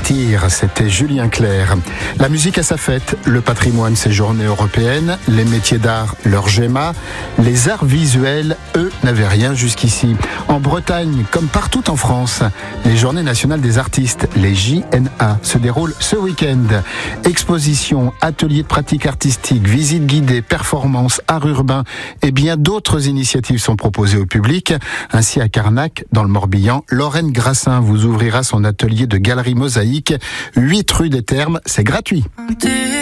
Sentir, c'était Julien Clerc. La musique a sa fête, le patrimoine ses journées européennes, les métiers d'art leur GEMA, les arts visuels, eux, n'avaient rien jusqu'ici. En Bretagne, comme partout en France, les journées nationales des artistes, les JNA, se déroulent ce week-end. Expositions, ateliers de pratique artistique, visites guidées, performances, art urbain et bien d'autres initiatives sont proposées au public. Ainsi à Carnac, dans le Morbihan, Lorraine Grassin vous ouvrira son atelier de galerie mosaïque, 8 rue des Thermes, c'est gratuit.